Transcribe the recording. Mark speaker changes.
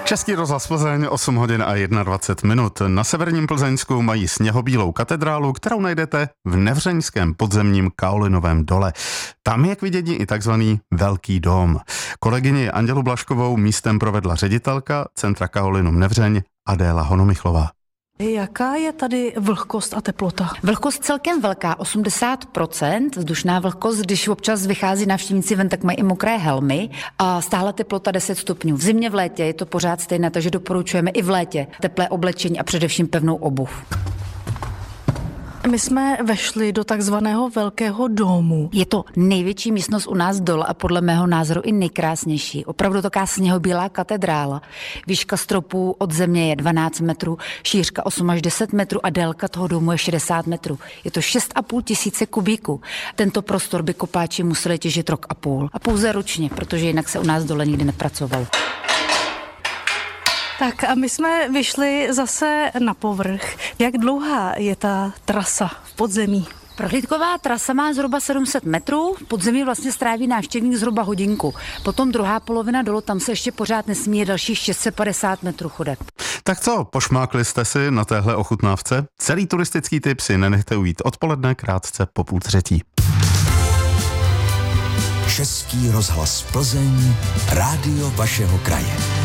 Speaker 1: Český rozhlas Plzeň, 8 hodin a 21 minut. Na severním Plzeňsku mají sněhobílou katedrálu, kterou najdete v nevřeňském podzemním Kaolinovém dole. Tam je k vidění i takzvaný Velký dom. Kolegyni Andělu Blaškovou místem provedla ředitelka Centra Kaolinum Nevřeň Adéla Honomichlová.
Speaker 2: Jaká je tady vlhkost a teplota?
Speaker 3: Vlhkost celkem velká, 80%, vzdušná vlhkost, když občas vychází návštěvníci ven, tak mají i mokré helmy a stále teplota 10 stupňů. V zimě, v létě je to pořád stejné, takže doporučujeme i v létě teplé oblečení a především pevnou obuv.
Speaker 2: My jsme vešli do takzvaného Velkého domu.
Speaker 3: Je to největší místnost u nás dole a podle mého názoru i nejkrásnější. Opravdu taková sněhobílá katedrála. Výška stropů od země je 12 metrů, šířka 8 až 10 metrů a délka toho domu je 60 metrů. Je to 6,5 tisíce kubíků. Tento prostor by kopáči museli těžit rok a půl. A pouze ručně, protože jinak se u nás dole nikdy nepracovalo.
Speaker 2: Tak a my jsme vyšli zase na povrch. Jak dlouhá je ta trasa v podzemí?
Speaker 3: Prohlídková trasa má zhruba 700 metrů, v podzemí vlastně stráví návštěvník zhruba hodinku. Potom druhá polovina dolů, tam se ještě pořád nesmí, je dalších 650 metrů chodeb.
Speaker 1: Tak co, pošmákli jste si na téhle ochutnávce? Celý turistický tip si nenechte ujít odpoledne krátce po 2:30.
Speaker 4: Český rozhlas Plzeň, rádio vašeho kraje.